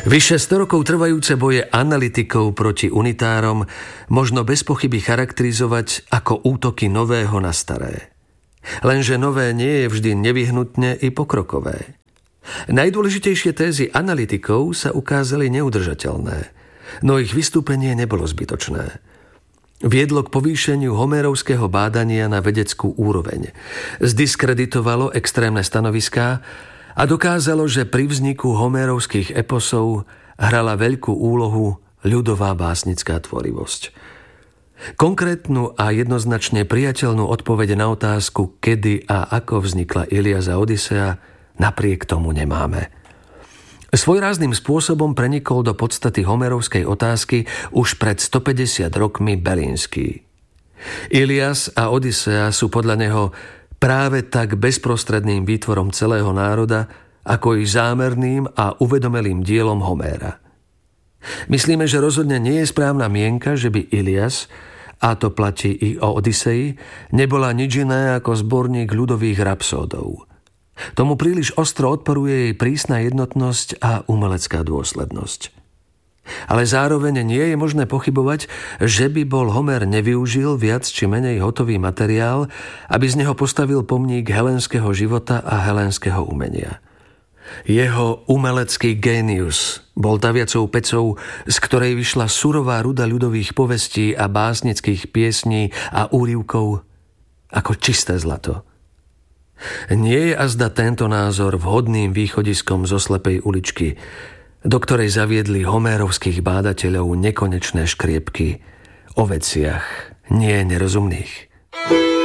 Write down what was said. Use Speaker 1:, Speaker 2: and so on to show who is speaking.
Speaker 1: Vyše 100 rokov trvajúce boje analytikov proti unitárom možno bez pochyby charakterizovať ako útoky nového na staré. Lenže nové nie je vždy nevyhnutne i pokrokové. Najdôležitejšie tézy analytikov sa ukázali neudržateľné, no ich vystúpenie nebolo zbytočné. Viedlo k povýšeniu homérovského bádania na vedeckú úroveň. Zdiskreditovalo extrémne stanoviská a dokázalo, že pri vzniku homérovských eposov hrala veľkú úlohu ľudová básnická tvorivosť. Konkrétnu a jednoznačne priateľnú odpoveď na otázku, kedy a ako vznikla Ilias a Odysea, napriek tomu nemáme. Svojrázným spôsobom prenikol do podstaty homérovskej otázky už pred 150 rokmi Belínsky. Ilias a Odysea sú podľa neho práve tak bezprostredným výtvorom celého národa, ako i zámerným a uvedomelým dielom Homéra. Myslíme, že rozhodne nie je správna mienka, že by Ilias, a to platí i o Odysei, nebola nič iné ako zborník ľudových rapsódov. Tomu príliš ostro odporuje jej prísna jednotnosť a umelecká dôslednosť. Ale zároveň nie je možné pochybovať, že by bol Homér nevyužil viac či menej hotový materiál, aby z neho postavil pomník helénskeho života a helénskeho umenia. Jeho umelecký génius bol taviacou pecou, z ktorej vyšla surová ruda ľudových povestí a básnických piesní a úryvkov ako čisté zlato. Nie je azda tento názor vhodným východiskom zo slepej uličky, do ktorej zaviedli homérovských bádateľov nekonečné škriepky o veciach nie nerozumných.